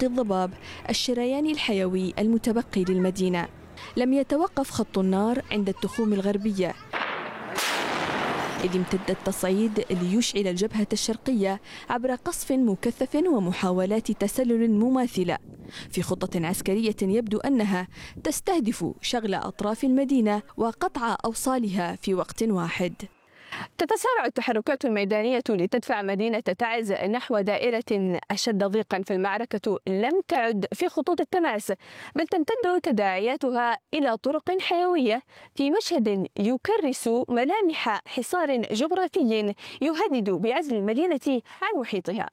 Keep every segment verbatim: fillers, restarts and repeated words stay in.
طريق الضباب الشريان الحيوي المتبقي للمدينة. لم يتوقف خط النار عند التخوم الغربية، إذ امتد التصعيد ليشعل الجبهة الشرقية عبر قصف مكثف ومحاولات تسلل مماثلة في خطة عسكرية يبدو أنها تستهدف شغل أطراف المدينة وقطع أوصالها في وقت واحد. تتسارع التحركات الميدانية لتدفع مدينة تعز نحو دائرة أشد ضيقا، فالمعركة لم تعد في خطوط التماس، بل تمتد تداعياتها إلى طرق حيوية في مشهد يكرس ملامح حصار جغرافي يهدد بعزل المدينة عن محيطها.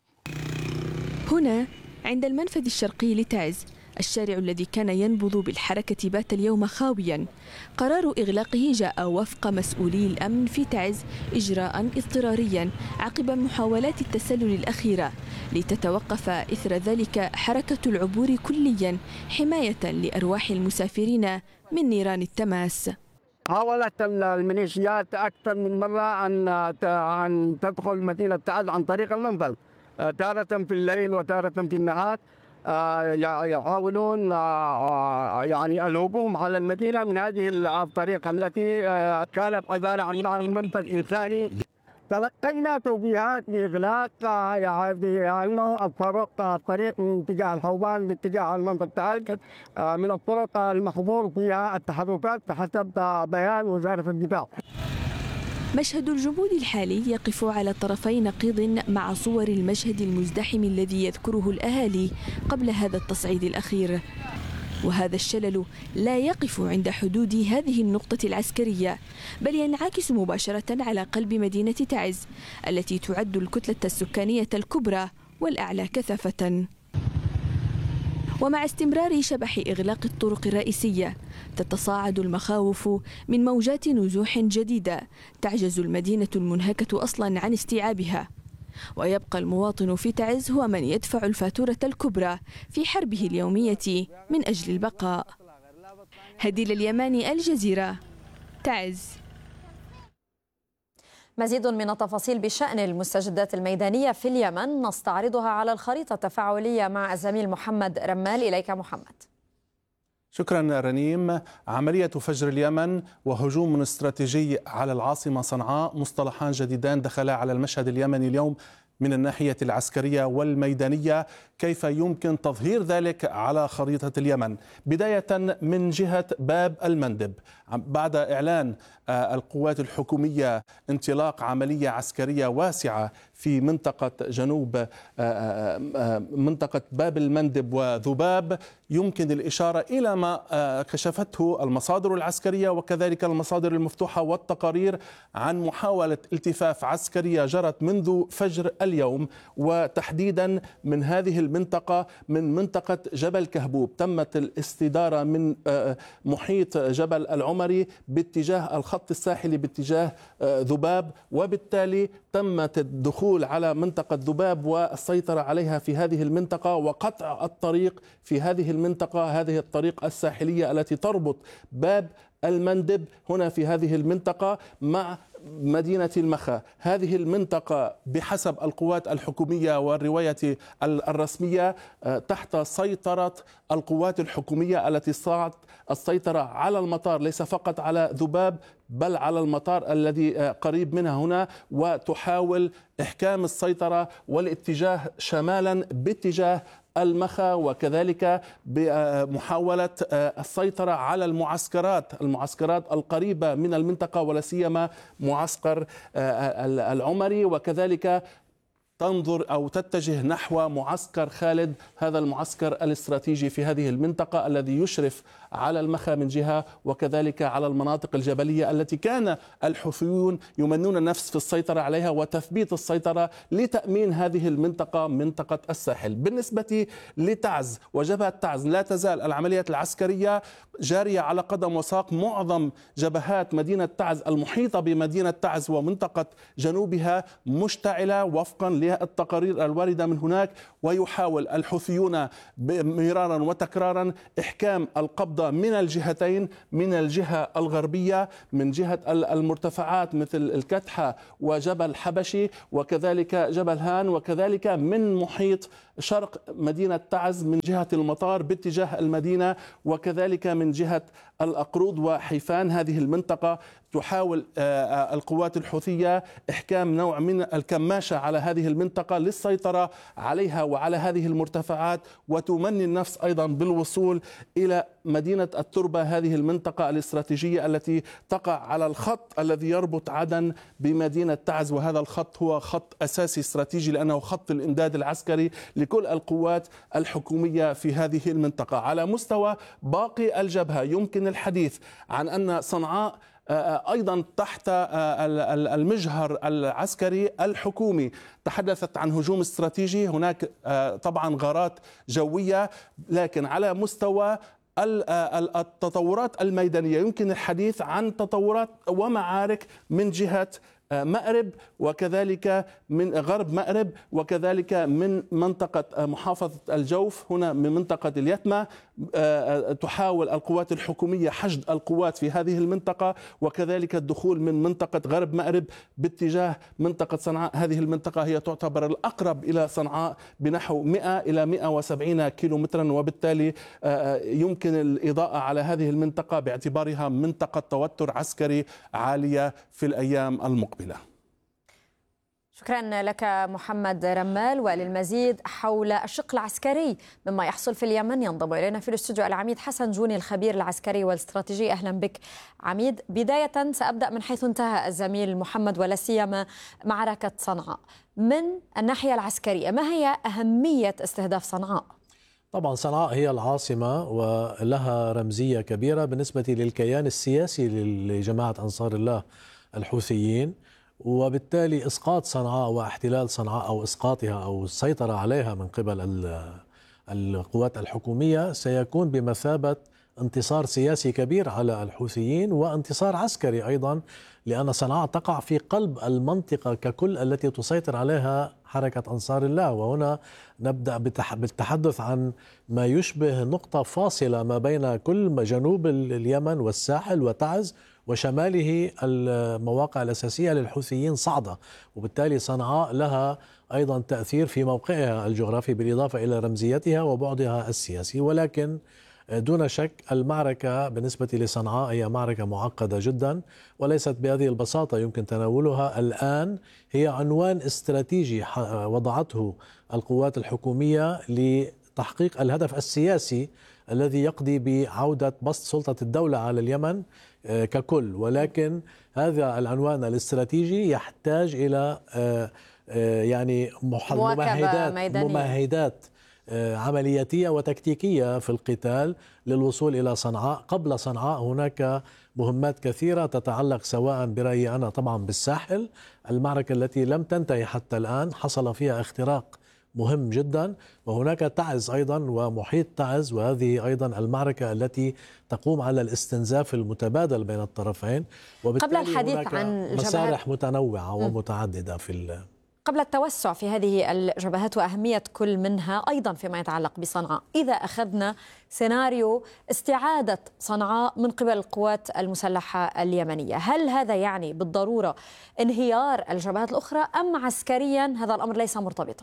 هنا عند المنفذ الشرقي لتعز، الشارع الذي كان ينبض بالحركة بات اليوم خاويا. قرار إغلاقه جاء وفق مسؤولي الأمن في تعز إجراء اضطراريا عقب محاولات التسلل الأخيرة، لتتوقف إثر ذلك حركة العبور كليا حماية لأرواح المسافرين من نيران التماس. حاولت الميليشيات أكثر من مرة أن أن تدخل مدينة تعز عن طريق المنفذ، تارة في الليل وتارة في النهار، يحاولون يعني الهجوم على المدينة من هذه الطريقة التي كانت عبارة عن منفذ إنساني. تلقينا توجيهات بإغلاق يعني الطرق الطريق من اتجاه الحوبان باتجاه المنفذ تعز من الطرق المحظور فيها التحركات بحسب بيان وزارة الدفاع. مشهد الجمود الحالي يقف على طرفي نقيض مع صور المشهد المزدحم الذي يذكره الأهالي قبل هذا التصعيد الأخير. وهذا الشلل لا يقف عند حدود هذه النقطة العسكرية، بل ينعكس مباشرة على قلب مدينة تعز التي تعد الكتلة السكانية الكبرى والأعلى كثافة. ومع استمرار شبح إغلاق الطرق الرئيسية، تتصاعد المخاوف من موجات نزوح جديدة تعجز المدينة المنهكة أصلا عن استيعابها، ويبقى المواطن في تعز هو من يدفع الفاتورة الكبرى في حربه اليومية من أجل البقاء. هديل اليماني، الجزيرة، تعز. مزيد من التفاصيل بشأن المستجدات الميدانية في اليمن نستعرضها على الخريطة التفاعلية مع الزميل محمد رمال. إليك محمد. شكرا رنيم. عملية فجر اليمن وهجوم استراتيجي على العاصمة صنعاء مصطلحان جديدان دخلا على المشهد اليمني اليوم من الناحية العسكرية والميدانية. كيف يمكن تظهير ذلك على خريطة اليمن؟ بداية من جهة باب المندب، بعد إعلان القوات الحكومية انطلاق عملية عسكرية واسعة في منطقة جنوب منطقة باب المندب وذباب، يمكن الإشارة إلى ما كشفته المصادر العسكرية وكذلك المصادر المفتوحة والتقارير عن محاولة التفاف عسكرية جرت منذ فجر اليوم، وتحديدا من هذه المنطقة من منطقة جبل كهبوب. تمت الاستدارة من محيط جبل العمري باتجاه الخط الساحلي باتجاه ذباب، وبالتالي تمت الدخول على منطقة ذباب والسيطرة عليها في هذه المنطقة وقطع الطريق في هذه المنطقة، هذه الطريق الساحلية التي تربط باب المندب هنا في هذه المنطقة مع مدينة المخا. هذه المنطقة بحسب القوات الحكومية والرواية الرسمية تحت سيطرة القوات الحكومية التي استطاعت السيطرة على المطار، ليس فقط على ذباب بل على المطار الذي قريب منها هنا، وتحاول إحكام السيطرة والاتجاه شمالا باتجاه المخا، وكذلك بمحاولة السيطرة على المعسكرات المعسكرات القريبة من المنطقة ولا سيما معسكر العمري، وكذلك تنظر أو تتجه نحو معسكر خالد، هذا المعسكر الاستراتيجي في هذه المنطقة الذي يشرف على المخا من جهة وكذلك على المناطق الجبلية التي كان الحوثيون يمنون النفس في السيطرة عليها وتثبيت السيطرة لتأمين هذه المنطقة منطقة الساحل. بالنسبة لتعز وجبهة تعز، لا تزال العمليات العسكرية جارية على قدم وساق. معظم جبهات مدينة تعز المحيطة بمدينة تعز ومنطقة جنوبها مشتعلة وفقا للتقارير الواردة من هناك، ويحاول الحوثيون مرارا وتكرارا إحكام القبضة من الجهتين، من الجهة الغربية من جهة المرتفعات مثل الكتحة وجبل حبشي وكذلك جبل هان، وكذلك من محيط شرق مدينة تعز من جهة المطار باتجاه المدينة، وكذلك من جهة الأقروض وحيفان. هذه المنطقة تحاول القوات الحوثية إحكام نوع من الكماشة على هذه المنطقة للسيطرة عليها وعلى هذه المرتفعات، وتمني النفس أيضا بالوصول إلى مدينة التربة، هذه المنطقة الاستراتيجية التي تقع على الخط الذي يربط عدن بمدينة تعز، وهذا الخط هو خط أساسي استراتيجي لأنه خط الإمداد العسكري لكل القوات الحكومية في هذه المنطقة. على مستوى باقي الجبهة يمكن الحديث عن أن صنعاء أيضا تحت المجهر العسكري الحكومي تحدثت عن هجوم استراتيجي، هناك طبعا غارات جوية، لكن على مستوى التطورات الميدانية يمكن الحديث عن تطورات ومعارك من جهة مأرب وكذلك من غرب مأرب وكذلك من منطقة محافظة الجوف، هنا من منطقة اليتمة. تحاول القوات الحكومية حشد القوات في هذه المنطقة، وكذلك الدخول من منطقة غرب مأرب باتجاه منطقة صنعاء. هذه المنطقة هي تعتبر الأقرب إلى صنعاء بنحو مئة إلى مئة وسبعين كيلومترا، وبالتالي يمكن الإضاءة على هذه المنطقة باعتبارها منطقة توتر عسكري عالية في الأيام المقبلة. شكرا لك محمد رمال. وللمزيد حول الشق العسكري مما يحصل في اليمن ينضم إلينا في الاستوديو العميد حسن جوني الخبير العسكري والاستراتيجي. أهلا بك عميد. بداية سأبدأ من حيث انتهى الزميل محمد ولا سيما معركة صنعاء. من الناحية العسكرية ما هي أهمية استهداف صنعاء؟ طبعا صنعاء هي العاصمة ولها رمزية كبيرة بالنسبة للكيان السياسي لجماعة أنصار الله الحوثيين، وبالتالي إسقاط صنعاء واحتلال صنعاء أو إسقاطها أو السيطرة عليها من قبل القوات الحكومية سيكون بمثابة انتصار سياسي كبير على الحوثيين وانتصار عسكري أيضا، لأن صنعاء تقع في قلب المنطقة ككل التي تسيطر عليها حركة أنصار الله. وهنا نبدأ بالتحدث عن ما يشبه نقطة فاصلة ما بين كل جنوب اليمن والساحل وتعز، وشماله المواقع الأساسية للحوثيين صعدة، وبالتالي صنعاء لها أيضا تأثير في موقعها الجغرافي بالإضافة إلى رمزيتها وبعدها السياسي. ولكن دون شك المعركة بالنسبة لصنعاء هي معركة معقدة جدا وليست بهذه البساطة يمكن تناولها الآن. هي عنوان استراتيجي وضعته القوات الحكومية لتحقيق الهدف السياسي الذي يقضي بعودة بسط سلطة الدولة على اليمن ككل، ولكن هذا العنوان الاستراتيجي يحتاج إلى يعني ممهدات ممهدات عملياتية وتكتيكية في القتال للوصول إلى صنعاء. قبل صنعاء هناك مهمات كثيرة تتعلق سواء برأيي أنا طبعا بالساحل، المعركة التي لم تنتهي حتى الآن حصل فيها اختراق مهم جدا، وهناك تعز أيضا ومحيط تعز، وهذه أيضا المعركة التي تقوم على الاستنزاف المتبادل بين الطرفين. قبل الحديث عن مسارح متنوعة ومتعددة في ال قبل التوسع في هذه الجبهات وأهمية كل منها أيضا فيما يتعلق بصنعاء، إذا أخذنا سيناريو استعادة صنعاء من قبل القوات المسلحة اليمنية، هل هذا يعني بالضرورة انهيار الجبهات الأخرى أم عسكريا هذا الأمر ليس مرتبطا؟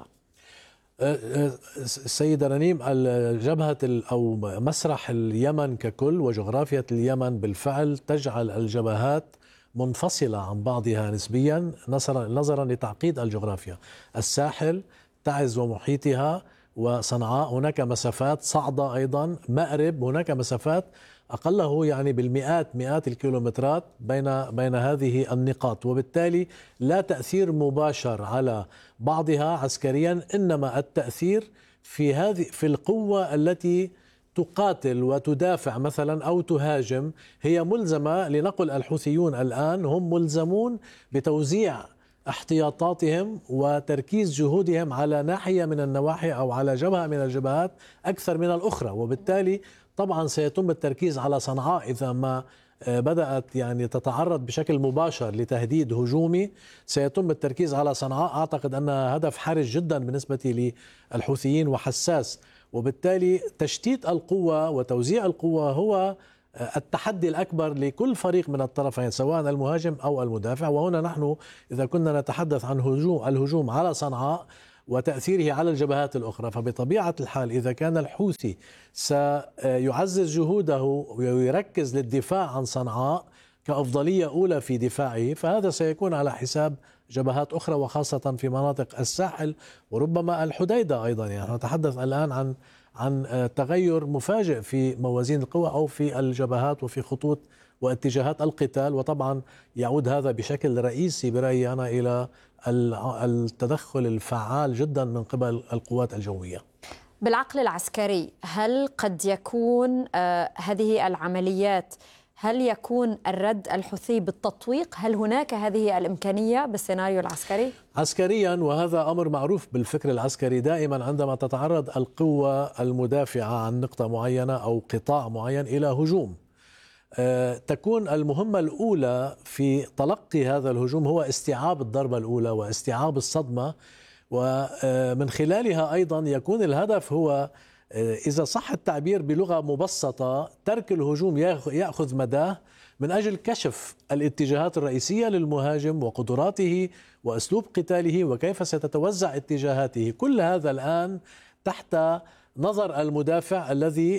السيدة رنيم، الجبهة أو مسرح اليمن ككل وجغرافية اليمن بالفعل تجعل الجبهات منفصلة عن بعضها نسبيا نظرا لتعقيد الجغرافيا. الساحل، تعز ومحيطها، وصنعاء هناك مسافات صعدة أيضا، مأرب هناك مسافات أقله يعني بالمئات مئات الكيلومترات بين بين هذه النقاط، وبالتالي لا تأثير مباشر على بعضها عسكريا، إنما التأثير في هذه في القوة التي تقاتل وتدافع مثلا أو تهاجم. هي ملزمة، لنقل الحوثيون الآن هم ملزمون بتوزيع احتياطاتهم وتركيز جهودهم على ناحية من النواحي أو على جبهة من الجبهات أكثر من الأخرى، وبالتالي طبعا سيتم التركيز على صنعاء إذا ما بدأت يعني تتعرض بشكل مباشر لتهديد هجومي سيتم التركيز على صنعاء، أعتقد أنها هدف حرج جدا بالنسبة للحوثيين وحساس، وبالتالي تشتيت القوة وتوزيع القوة هو التحدي الأكبر لكل فريق من الطرفين سواء المهاجم أو المدافع. وهنا نحن إذا كنا نتحدث عن هجوم الهجوم على صنعاء وتأثيره على الجبهات الأخرى، فبطبيعة الحال إذا كان الحوثي سيعزز جهوده ويركز للدفاع عن صنعاء كأفضلية أولى في دفاعه، فهذا سيكون على حساب جبهات أخرى وخاصة في مناطق الساحل وربما الحديدة أيضا. يعني نتحدث الآن عن عن تغير مفاجئ في موازين القوى أو في الجبهات وفي خطوط واتجاهات القتال، وطبعا يعود هذا بشكل رئيسي برأيي أنا إلى التدخل الفعال جدا من قبل القوات الجوية. بالعقل العسكري هل قد يكون آه هذه العمليات هل يكون الرد الحوثي بالتطويق؟ هل هناك هذه الإمكانية بالسيناريو العسكري؟ عسكريا، وهذا أمر معروف بالفكر العسكري، دائما عندما تتعرض القوة المدافعة عن نقطة معينة أو قطاع معين إلى هجوم، تكون المهمة الأولى في تلقي هذا الهجوم هو استيعاب الضربة الأولى واستيعاب الصدمة، ومن خلالها أيضا يكون الهدف هو إذا صح التعبير بلغة مبسطة ترك الهجوم يأخذ مداه من أجل كشف الاتجاهات الرئيسية للمهاجم وقدراته وأسلوب قتاله وكيف ستتوزع اتجاهاته. كل هذا الآن تحت نظر المدافع الذي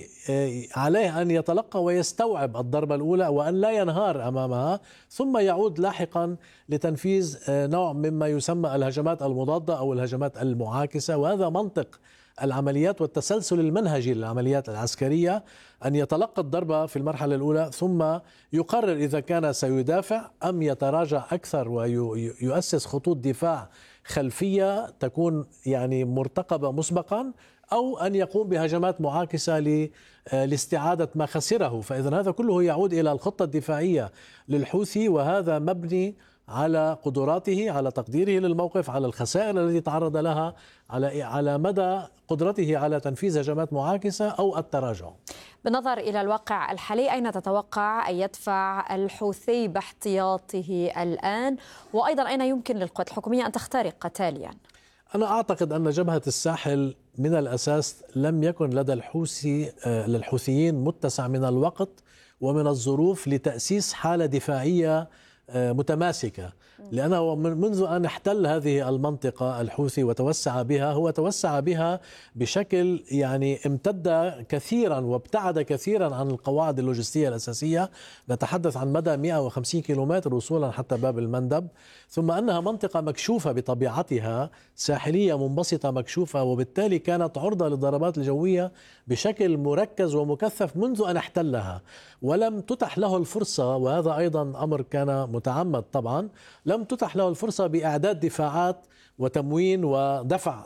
عليه أن يتلقى ويستوعب الضربة الأولى وأن لا ينهار أمامها، ثم يعود لاحقا لتنفيذ نوع مما يسمى الهجمات المضادة أو الهجمات المعاكسة. وهذا منطق العمليات والتسلسل المنهجي للعمليات العسكرية، أن يتلقى الضربة في المرحلة الأولى ثم يقرر إذا كان سيدافع أم يتراجع أكثر ويؤسس خطوط دفاع خلفية تكون يعني مرتقبة مسبقا، أو أن يقوم بهجمات معاكسة لاستعادة ما خسره. فإذا هذا كله يعود إلى الخطة الدفاعية للحوثي، وهذا مبني على قدراته، على تقديره للموقف، على الخسائر التي تعرض لها، على على مدى قدرته على تنفيذ هجمات معاكسة أو التراجع. بالنظر إلى الواقع الحالي، أين تتوقع أن يدفع الحوثي باحتياطه الآن؟ وأيضا أين يمكن للقوات الحكومية أن تخترق تاليا؟ أنا أعتقد أن جبهة الساحل من الأساس لم يكن لدى الحوثي للحوثيين متسع من الوقت ومن الظروف لتأسيس حالة دفاعية متماسكة، لأنه منذ أن احتل هذه المنطقة الحوثي وتوسع بها، هو توسع بها بشكل يعني امتد كثيرا وابتعد كثيرا عن القواعد اللوجستية الأساسية. نتحدث عن مدى مئة وخمسين كيلومتر وصولا حتى باب المندب، ثم أنها منطقة مكشوفة بطبيعتها، ساحلية منبسطة مكشوفة، وبالتالي كانت عرضة للضربات الجوية بشكل مركز ومكثف منذ أن احتلها، ولم تتح له الفرصة، وهذا أيضا أمر كان متعمد طبعا، لم تتح له الفرصة بإعداد دفاعات وتموين ودفع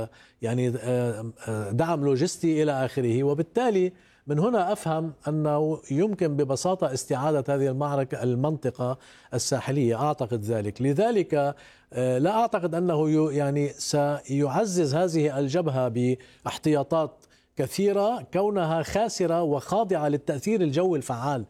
يعني دعم لوجستي إلى آخره. وبالتالي من هنا أفهم أنه يمكن ببساطة استعادة هذه المعركة المنطقة الساحلية، أعتقد ذلك. لذلك لا أعتقد أنه يعني سيعزز هذه الجبهة باحتياطات كثيرة كونها خاسرة وخاضعة للتأثير الجوي الفعال،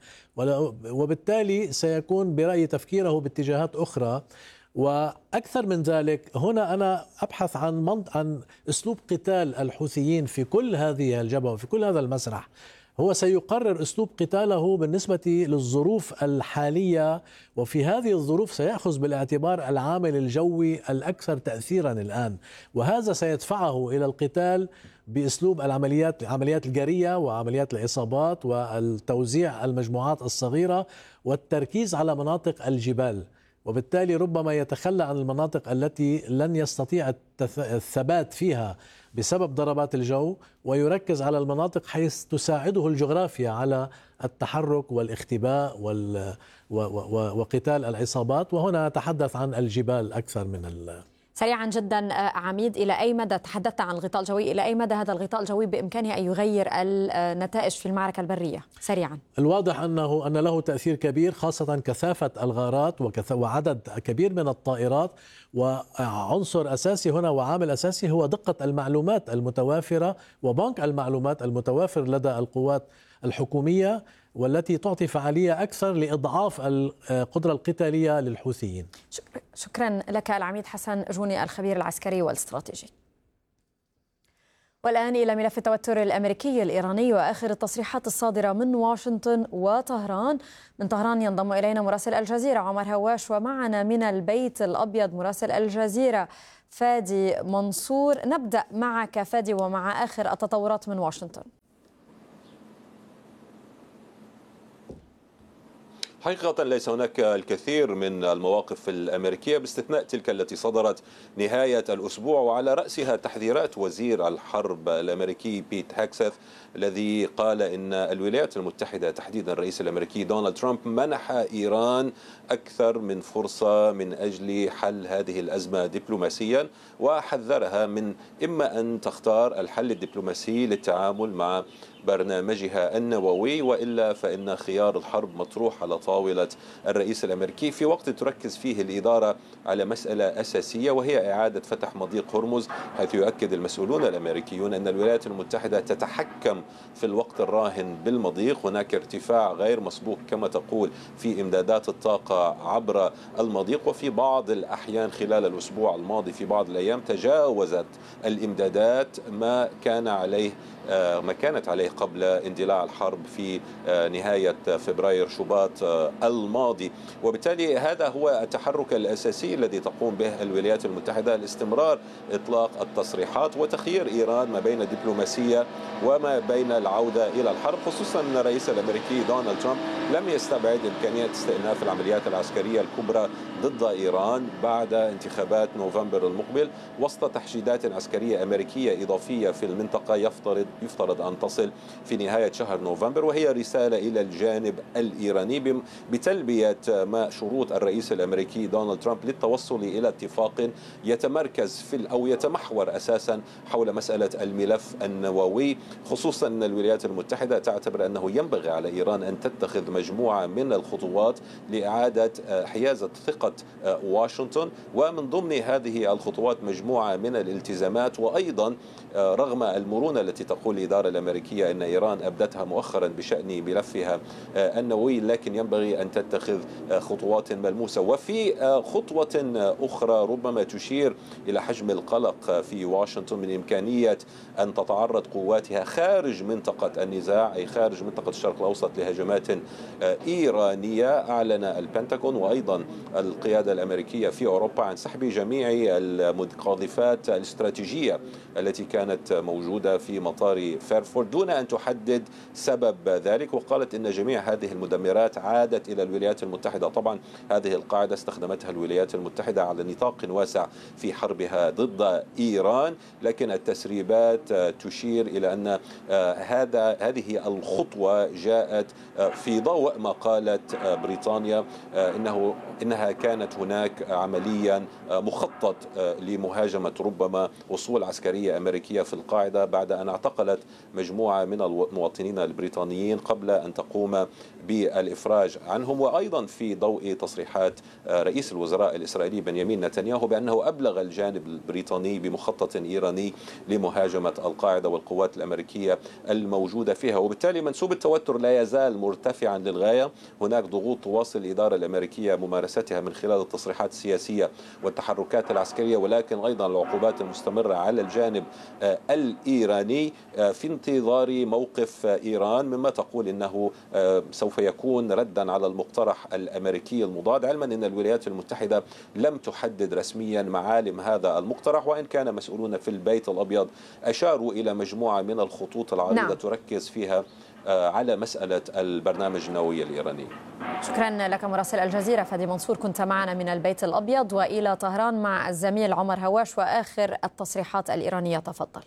وبالتالي سيكون برأي تفكيره باتجاهات أخرى. وأكثر من ذلك، هنا أنا أبحث عن عن أسلوب قتال الحوثيين في كل هذه الجبهة وفي كل هذا المسرح. هو سيقرر أسلوب قتاله بالنسبة للظروف الحالية، وفي هذه الظروف سيأخذ بالاعتبار العامل الجوي الأكثر تأثيرا الآن، وهذا سيدفعه إلى القتال بأسلوب العمليات عمليات الجرية وعمليات العصابات والتوزيع المجموعات الصغيرة والتركيز على مناطق الجبال. وبالتالي ربما يتخلى عن المناطق التي لن يستطيع الثبات فيها بسبب ضربات الجو، ويركز على المناطق حيث تساعده الجغرافيا على التحرك والاختباء وقتال العصابات، وهنا نتحدث عن الجبال أكثر من ال سريعا جدا عميد، إلى أي مدى تحدثت عن الغطاء الجوي، إلى أي مدى هذا الغطاء الجوي بإمكانه أن يغير النتائج في المعركة البرية؟ سريعا. الواضح أنه أن له تأثير كبير، خاصة كثافة الغارات وعدد كبير من الطائرات، وعنصر أساسي هنا وعامل أساسي هو دقة المعلومات المتوافرة وبنك المعلومات المتوافر لدى القوات الحكومية والتي تعطي فعالية أكثر لإضعاف القدرة القتالية للحوثيين. شكرا لك العميد حسن جوني الخبير العسكري والاستراتيجي. والآن إلى ملف التوتر الأمريكي الإيراني وآخر التصريحات الصادرة من واشنطن وطهران. من طهران ينضم إلينا مراسل الجزيرة عمر هواش، ومعنا من البيت الأبيض مراسل الجزيرة فادي منصور. نبدأ معك فادي ومع آخر التطورات من واشنطن. حقيقة ليس هناك الكثير من المواقف الأمريكية باستثناء تلك التي صدرت نهاية الأسبوع، وعلى رأسها تحذيرات وزير الحرب الأمريكي بيت هاكسث الذي قال إن الولايات المتحدة تحديدا الرئيس الأمريكي دونالد ترامب منح إيران أكثر من فرصة من أجل حل هذه الأزمة دبلوماسيا، وحذرها من إما أن تختار الحل الدبلوماسي للتعامل مع برنامجها النووي، وإلا فإن خيار الحرب مطروح على طاولة الرئيس الأمريكي في وقت تركز فيه الإدارة على مسألة أساسية، وهي إعادة فتح مضيق هرمز، حيث يؤكد المسؤولون الأمريكيون أن الولايات المتحدة تتحكم في الوقت الراهن بالمضيق. هناك ارتفاع غير مسبوق كما تقول في إمدادات الطاقة عبر المضيق، وفي بعض الأحيان خلال الأسبوع الماضي في بعض الأيام تجاوزت الإمدادات ما كان عليه ما كانت عليه قبل اندلاع الحرب في نهاية فبراير شباط الماضي. وبالتالي هذا هو التحرك الأساسي الذي تقوم به الولايات المتحدة، الاستمرار إطلاق التصريحات وتخيير إيران ما بين الدبلوماسية وما بين العودة إلى الحرب، خصوصا أن الرئيس الأمريكي دونالد ترامب لم يستبعد إمكانية استئناف العمليات العسكرية الكبرى ضد إيران بعد انتخابات نوفمبر المقبل، وسط تحشيدات عسكرية أمريكية إضافية في المنطقة يفترض يفترض أن تصل في نهاية شهر نوفمبر، وهي رسالة إلى الجانب الإيراني بتلبية ما شروط الرئيس الأمريكي دونالد ترامب للتوصل إلى اتفاق يتمركز في أو يتمحور أساسا حول مسألة الملف النووي، خصوصا أن الولايات المتحدة تعتبر أنه ينبغي على إيران أن تتخذ مجموعة من الخطوات لإعادة حيازة ثقة واشنطن، ومن ضمن هذه الخطوات مجموعة من الالتزامات، وأيضا رغم المرونة التي تقول الإدارة الأمريكية أن إيران أبدتها مؤخرا بشأن ملفها النووي، لكن ينبغي أن تتخذ خطوات ملموسة. وفي خطوة أخرى ربما تشير إلى حجم القلق في واشنطن من إمكانية أن تتعرض قواتها خارج منطقة النزاع، أي خارج منطقة الشرق الأوسط، لهجمات إيرانية. أعلن البنتاغون وأيضا القيادة الأمريكية في أوروبا عن سحب جميع القاذفات الاستراتيجية التي كانت موجودة في مطار فيرفورد دون أن تحدد سبب ذلك، وقالت إن جميع هذه المدمرات عادت إلى الولايات المتحدة. طبعا هذه القاعدة استخدمتها الولايات المتحدة على نطاق واسع في حربها ضد إيران، لكن التسريبات تشير إلى أن هذا هذه الخطوة جاءت في ضوء ما قالت بريطانيا إنه إنها كانت هناك عمليا مخطط لمهاجمة ربما وصول عسكرية أمريكية في القاعدة بعد أن اعتقلت مجموعة من المواطنين البريطانيين قبل أن تقوم بالإفراج عنهم. وأيضا في ضوء تصريحات رئيس الوزراء الإسرائيلي بنيامين نتنياهو بأنه أبلغ الجانب البريطاني بمخطط إيراني لمهاجمة القاعدة والقوات الأمريكية الموجودة فيها، وبالتالي منسوب التوتر لا يزال مرتفعا للغاية. هناك ضغوط تواصل الإدارة الأمريكية ممارستها من خلال التصريحات السياسية والتحركات العسكرية، ولكن أيضا العقوبات المستمرة على الجانب الإيراني في انتظار موقف إيران، مما تقول إنه سوف يكون ردا على المقترح الأمريكي المضاد، علما أن الولايات المتحدة لم تحدد رسميا معالم هذا المقترح، وإن كان مسؤولون في البيت الأبيض أشاروا إلى مجموعة من الخطوط العريضة نعم. تركز فيها على مسألة البرنامج النووي الإيراني. شكرا لك مراسل الجزيرة فادي منصور، كنت معنا من البيت الأبيض. وإلى طهران مع الزميل عمر هواش وآخر التصريحات الإيرانية، تفضل.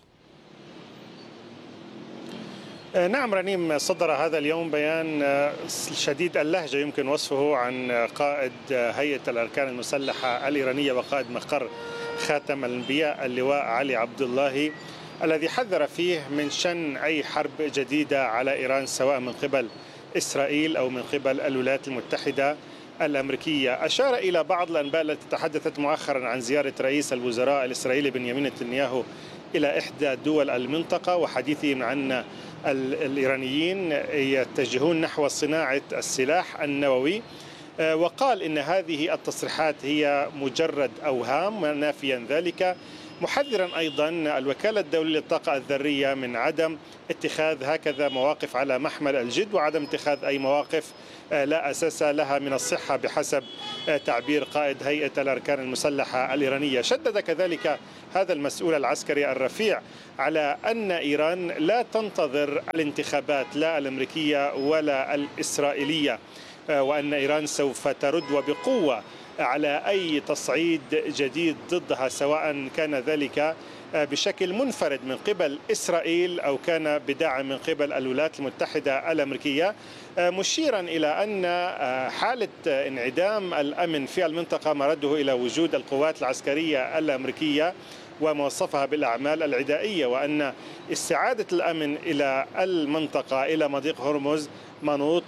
نعم رنيم، صدر هذا اليوم بيان شديد اللهجة يمكن وصفه عن قائد هيئة الأركان المسلحة الإيرانية وقائد مقر خاتم الأنبياء اللواء علي عبد الله، الذي حذر فيه من شن أي حرب جديدة على إيران سواء من قبل إسرائيل أو من قبل الولايات المتحدة الأمريكية. أشار إلى بعض الأنباء التي تحدثت مؤخرا عن زيارة رئيس الوزراء الإسرائيلي بنيامين نتنياهو إلى إحدى دول المنطقة، وحديثهم عن الإيرانيين يتجهون نحو صناعة السلاح النووي، وقال إن هذه التصريحات هي مجرد أوهام نافيا ذلك، محذرا أيضا الوكالة الدولية للطاقة الذرية من عدم اتخاذ هكذا مواقف على محمل الجد وعدم اتخاذ أي مواقف لا أساس لها من الصحة بحسب تعبير قائد هيئة الأركان المسلحة الإيرانية. شدد كذلك هذا المسؤول العسكري الرفيع على أن إيران لا تنتظر الانتخابات لا الأمريكية ولا الإسرائيلية، وأن إيران سوف ترد وبقوة على أي تصعيد جديد ضدها، سواء كان ذلك بشكل منفرد من قبل إسرائيل أو كان بدعم من قبل الولايات المتحدة الأمريكية، مشيرا إلى أن حالة انعدام الأمن في المنطقة مرده إلى وجود القوات العسكرية الأمريكية وموصفها بالأعمال العدائية، وأن استعادة الأمن إلى المنطقة إلى مضيق هرمز منوط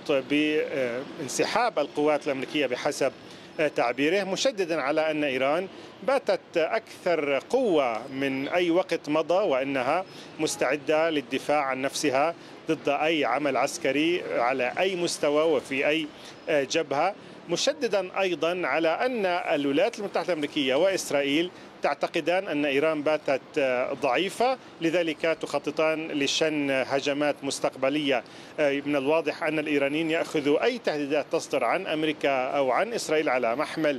بانسحاب القوات الأمريكية بحسب تعبيره، مشددا على أن إيران باتت أكثر قوة من أي وقت مضى، وأنها مستعدة للدفاع عن نفسها ضد أي عمل عسكري على أي مستوى وفي أي جبهة، مشددا أيضا على أن الولايات المتحدة الأمريكية وإسرائيل تعتقدان أن إيران باتت ضعيفة، لذلك تخططان لشن هجمات مستقبلية. من الواضح أن الإيرانيين يأخذوا أي تهديدات تصدر عن أمريكا أو عن إسرائيل على محمل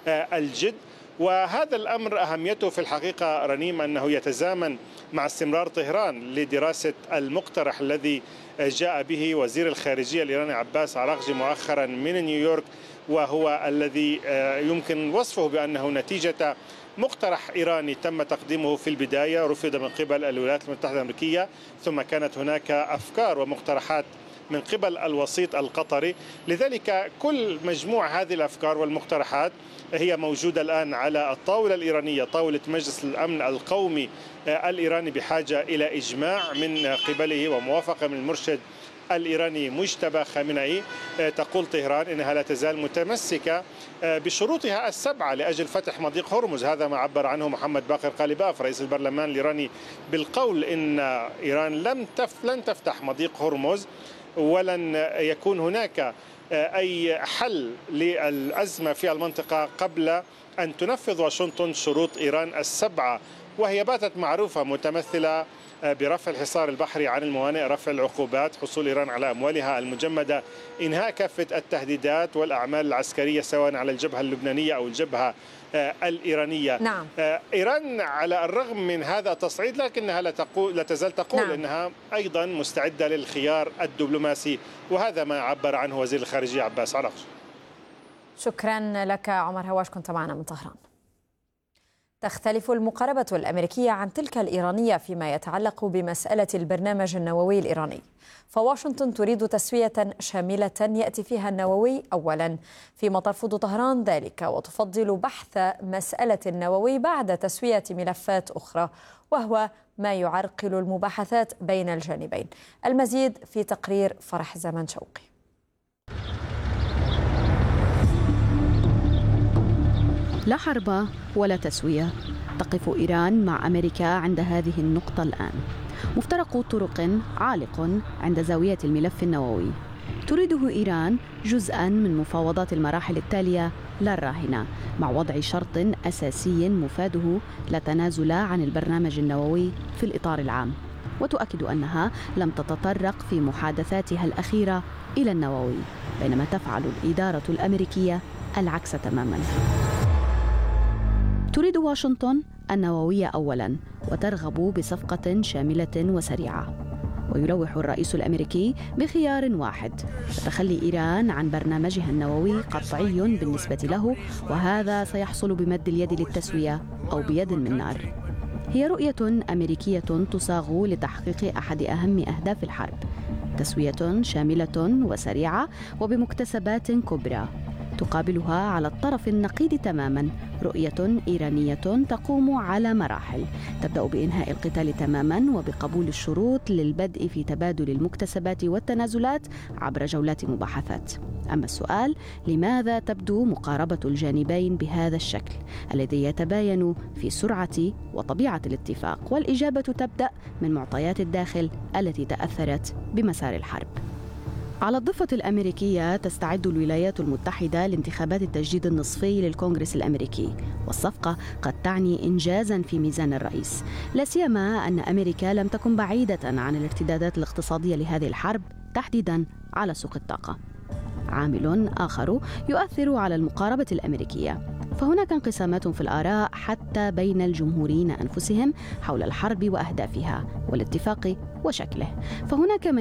الجد، وهذا الأمر أهميته في الحقيقة رنيم أنه يتزامن مع استمرار طهران لدراسة المقترح الذي جاء به وزير الخارجية الإيراني عباس عراقجي مؤخرا من نيويورك، وهو الذي يمكن وصفه بأنه نتيجة مقترح إيراني تم تقديمه في البداية، رفض من قبل الولايات المتحدة الأمريكية، ثم كانت هناك أفكار ومقترحات من قبل الوسيط القطري. لذلك كل مجموع هذه الأفكار والمقترحات هي موجودة الآن على الطاولة الإيرانية، طاولة مجلس الأمن القومي الإيراني، بحاجة إلى إجماع من قبله وموافقة من المرشد الإيراني مجتبى خامنئي. تقول طهران إنها لا تزال متمسكة بشروطها السبعة لأجل فتح مضيق هرمز، هذا ما عبر عنه محمد باقر قالباف رئيس البرلمان الإيراني بالقول إن إيران لم تف لن تفتح مضيق هرمز، ولن يكون هناك أي حل للأزمة في المنطقة قبل أن تنفذ واشنطن شروط إيران السبعة، وهي باتت معروفة متمثلة برفع الحصار البحري عن الموانئ، رفع العقوبات، حصول إيران على أموالها المجمدة، إنهاء كافة التهديدات والأعمال العسكرية سواء على الجبهة اللبنانية أو الجبهة الإيرانية. نعم. إيران على الرغم من هذا التصعيد لكنها لا, تقول لا تزال تقول نعم. أنها أيضا مستعدة للخيار الدبلوماسي، وهذا ما عبر عنه وزير الخارجية عباس عراقجي. شكرا لك عمر هواش، كنت معنا من طهران. تختلف المقاربة الأمريكية عن تلك الإيرانية فيما يتعلق بمسألة البرنامج النووي الإيراني، فواشنطن تريد تسوية شاملة يأتي فيها النووي أولا، فيما ترفض طهران ذلك وتفضل بحث مسألة النووي بعد تسوية ملفات أخرى، وهو ما يعرقل المباحثات بين الجانبين. المزيد في تقرير فرح زمن شوقي. لا حرب ولا تسوية، تقف إيران مع أمريكا عند هذه النقطة الآن. مفترق طرق عالق عند زاوية الملف النووي، تريده إيران جزءاً من مفاوضات المراحل التالية لا الراهنة، مع وضع شرط أساسي مفاده لا تنازل عن البرنامج النووي في الإطار العام، وتؤكد أنها لم تتطرق في محادثاتها الأخيرة إلى النووي، بينما تفعل الإدارة الأمريكية العكس تماماً. تريد واشنطن النووية أولاً، وترغب بصفقة شاملة وسريعة، ويلوح الرئيس الأمريكي بخيار واحد: تخلي إيران عن برنامجها النووي قطعي بالنسبة له، وهذا سيحصل بمد اليد للتسوية أو بيد من نار. هي رؤية أمريكية تصاغ لتحقيق أحد أهم أهداف الحرب: تسوية شاملة وسريعة وبمكتسبات كبرى تقابلها على الطرف النقيض تماما رؤية إيرانية تقوم على مراحل، تبدأ بإنهاء القتال تماما وبقبول الشروط للبدء في تبادل المكتسبات والتنازلات عبر جولات مباحثات. أما السؤال: لماذا تبدو مقاربة الجانبين بهذا الشكل الذي يتباين في سرعة وطبيعة الاتفاق؟ والإجابة تبدأ من معطيات الداخل التي تأثرت بمسار الحرب. على الضفة الأمريكية تستعد الولايات المتحدة لانتخابات التجديد النصفي للكونغرس الأمريكي، والصفقة قد تعني إنجازاً في ميزان الرئيس، لا سيما أن أمريكا لم تكن بعيدة عن الارتدادات الاقتصادية لهذه الحرب، تحديداً على سوق الطاقة. عامل آخر يؤثر على المقاربة الأمريكية، فهناك انقسامات في الآراء حتى بين الجمهوريين أنفسهم حول الحرب وأهدافها والاتفاق وشكله. فهناك من